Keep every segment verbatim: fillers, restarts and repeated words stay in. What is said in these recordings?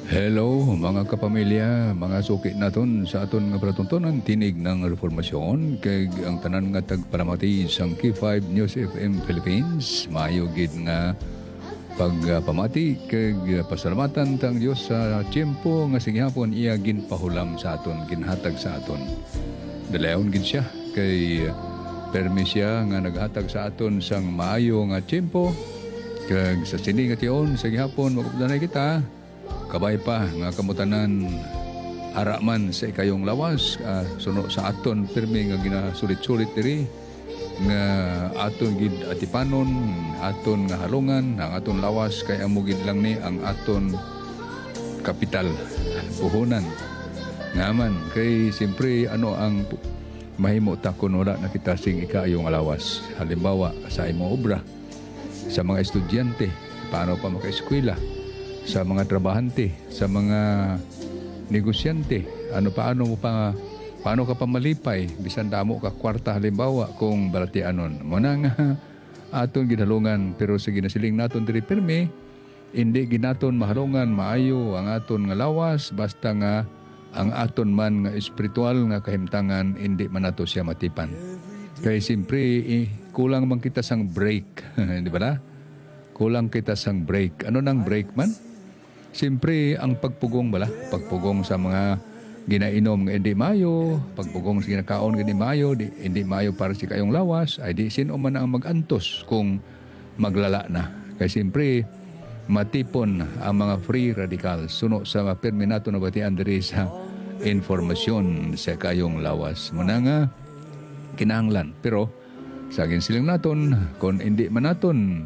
Hello mga kapamilya, mga suki naton sa aton nga palatuntunan tinig ng reformasyon kay ang tanan nga tagpalamati sang K five News F M Philippines. Maayo gid nga pagpamati kay pasalamatan tang Dios sa tiempo nga sighapon iya ginpahulam sa aton, ginhatag sa aton. Dalayon gid siya kay permi siya nga naghatag sa aton sang maayo nga tiempo kag sa sini nga tion sa gihapon makupdanay kita kabay pa nga kamutanan haraman sa ikayong lawas uh, suno sa aton pirmi nga ginasulit-sulit diri nga aton gid atipanon, aton nga halungan ang aton lawas kay amo gid lang ni ang aton kapital puhunan ngaman kay siyempre ano ang mahimo ta kun wala na kita sing ikayong lawas. Halimbawa sa imong obra, sa mga estudyante paano pa maka-eskwela, sa mga trabahante, sa mga negosyante, ano paano mo pa paano ka pa malipay bisan damo ka kwarta halimbawa kung balatianon mo na nga aton ginhalungan pero sa ginasiling naton diri pirmi hindi ginaton mahalungan maayo ang aton nga lawas basta nga ang aton man nga espiritual nga kahimtangan hindi man nato siya matipan kay simpre eh, kulang man kita sang break di ba na kulang kita sang break ano nang break man. Siyempre, ang pagpugong bala, pagpugong sa mga ginainom nga hindi mayo, pagpugong sa ginakaon nga hindi mayo, di, hindi mayo para si kayong lawas, ay di sino man ang mag-antos kung maglala na. Kaya siyempre, matipon ang mga free radicals, suno sa pirmi nato na batian diri sa informasyon sa kayong lawas. Muna nga, kinahanglan. Pero, sa akin silang naton, kung hindi man naton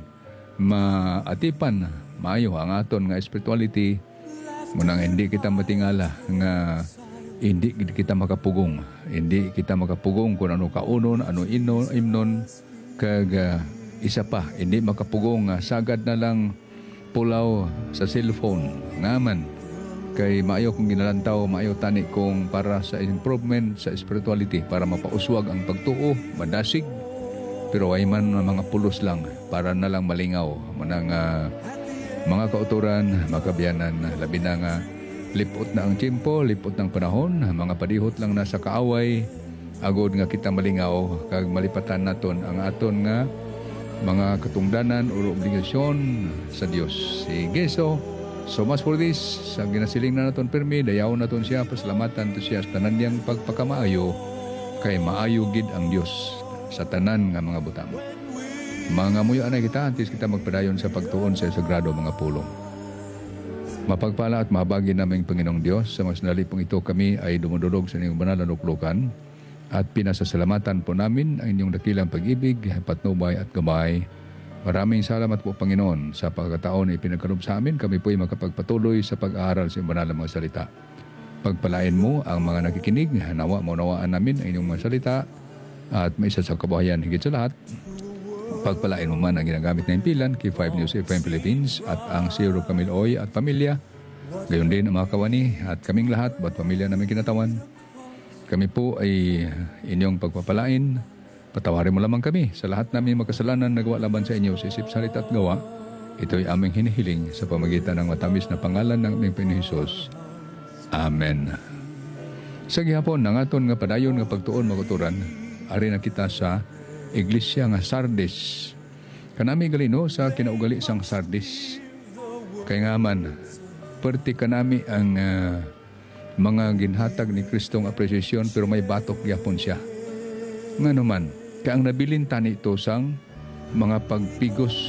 maatipan, maayo ang aton nga spirituality munang hindi kita matingala nga hindi kita makapugong hindi kita makapugong kung ano kaunon ano inon imnon kag uh, isa pa hindi makapugong nga sagad na lang pulaw sa cellphone ngaman kay maayo kung ginalantaw maayo tani kung para sa improvement sa spirituality para mapauswag ang pagtuo madasig pero ay man mga pulos lang para na lang malingaw manang uh, mga kauturan, makabiyanan, labi na nga lipot na ang tiyempo, lipot ng panahon, mga padihot lang nasa kaaway, agod nga kita malingaw, kag malipatan naton ang aton nga mga katungdanan o obligasyon sa Dios. Sige, so, so much for this. Sa ginasiling na naton pirmi, dayaw naton siya, pasalamatan to siya sa tanan niyang pagpakamaayo, kay maayo gid ang Dios sa tanan nga mga butang. Mga muyo anay kita, antes kita magpadayon sa pagtuon sa sagrado mga pulong. Mapagpala at mabagi naming Panginoong Diyos, sa mas nalipong ito kami ay dumudulog sa inyong banal na nuklukan at pinasasalamatan po namin ang inyong dakilang pag-ibig, patnubay at gamay. Maraming salamat po Panginoon sa pagkataon na ipinagkaroon sa amin. Kami po ay makapagpatuloy sa pag-aaral sa banal na mga salita. Pagpalain mo ang mga nakikinig, nawa maunawaan namin ang inyong mga salita at may isa sa kabuhayan higit sa lahat. Pagpalain mo man ang ginagamit na impilan, K five News F M Philippines at ang Zero Camille Oy at pamilya. Gayon din ang mga kawani at kaming lahat, ba't pamilya namin kinatawan. Kami po ay inyong pagpapalain. Patawarin mo lamang kami sa lahat namin magkasalanan nagawa laban sa inyo sa isip, salita at gawa. Ito'y aming hinihiling sa pamagitan ng matamis na pangalan ng aming Panginoon Hesus. Amen. Sa gihapon, ng aton nga padayon nga pagtuon maguturan, ari na kita sa Iglesia nga Sardis. Kanami galino sa kinaugali sang Sardis. Kaya nga man, perti kanami ang uh, mga ginhatag ni Kristong apresiasyon pero may batok yapon siya. Nga naman, kaya ang nabilin tani ito sang mga pagpigos